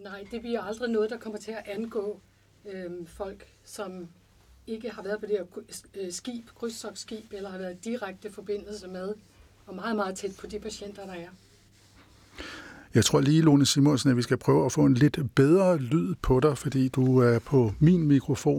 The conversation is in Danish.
Nej, det bliver aldrig noget, der kommer til at angå folk, som ikke har været på det her skib, krydstogtskib, eller har været i direkte forbindelse med, og meget, meget tæt på de patienter, der er. Jeg tror lige, Lone Simonsen, at vi skal prøve at få en lidt bedre lyd på dig, fordi du er på min mikrofon.